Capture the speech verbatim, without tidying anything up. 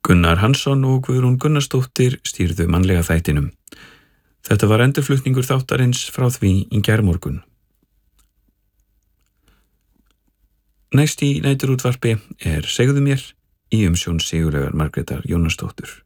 Gunnar Hansson og Guðrún Gunnarsdóttir stýrðu mannlega þættinum. Þetta var endurflutningur þáttarins frá því í gærmorgun. Næst í næturútvarpi er Segðu mér í umsjón Sigurlaugar Margrétar Jónasdóttur.